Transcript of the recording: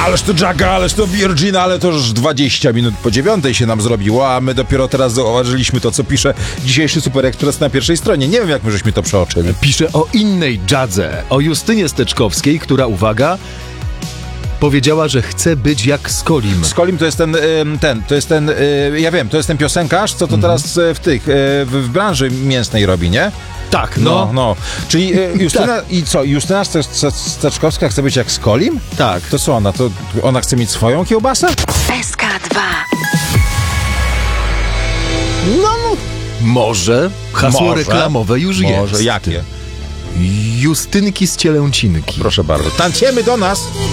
Ależ to Jagga, ależ to Virgin, ale to już 20 minut po 9 się nam zrobiło, a my dopiero teraz zauważyliśmy to, co pisze dzisiejszy Super Express na pierwszej stronie. Nie wiem, jak my żeśmy to przeoczyli. Pisze o innej Jadze, o Justynie Steczkowskiej, która, uwaga, powiedziała, że chce być jak Skolim. Skolim to jest ja wiem, to jest ten piosenkarz, co to teraz w branży mięsnej robi, nie? Tak, no. Czyli Justyna, tak. I co, Justyna Steczkowska chce być jak Skolim? Tak. To co ona? To ona chce mieć swoją kiełbasę? SK2. No. Może hasło reklamowe już jest. Może, jakie? Justynki z Cielęcinki. Proszę bardzo. Tańczymy do nas!